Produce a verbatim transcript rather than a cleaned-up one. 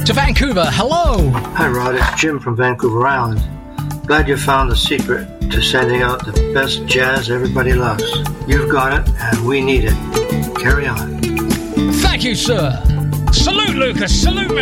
to Vancouver. Hello. Hi, Rod. It's Jim from Vancouver Island. Glad you found the secret to sending out the best jazz everybody loves. You've got it, and we need it. Carry on. Thank you, sir. Salute, Lucas. Salute me.